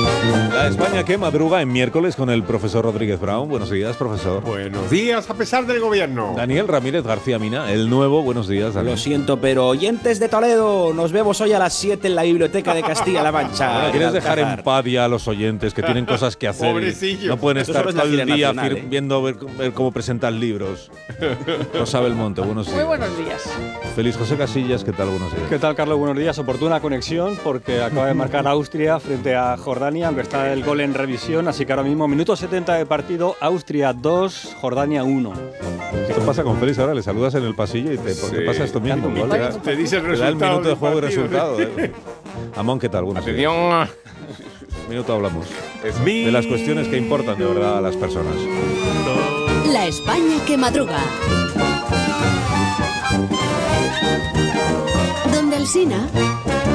La España que madruga en miércoles con el profesor Rodríguez Brown. Buenos días, profesor. Buenos días, a pesar del gobierno. Daniel Ramírez García Mina, el nuevo. Buenos días, Daniel. Lo siento, pero oyentes de Toledo, nos vemos hoy a las 7 en la Biblioteca de Castilla-La Mancha. Bueno, ¿quieres dejar en paz ya a los oyentes que tienen cosas que hacer? Pobrecillos. No pueden estar Eso todo es la el día Nacional, ¿eh? viendo ver cómo presentan libros. Rosa Belmonte, buenos días. Muy buenos días. Feliz José Casillas, ¿qué tal? Buenos días. ¿Qué tal, Carlos? Buenos días. Oportuna conexión porque acaba de marcar Austria frente a Jordania, aunque está el gol en revisión, así que ahora mismo, minuto 70 de partido, Austria 2, Jordania 1. ¿Qué pasa con Félix ahora? Le saludas en el pasillo y ¿por qué pasa esto mismo? Canta un Te gol. da- Te dice el te da el resultado minuto de del juego y partido. resultado. Amón, ¿qué tal? Buenos días. Atención. Minuto hablamos de las cuestiones que importan de verdad a las personas. La España que madruga. Donde Alsina.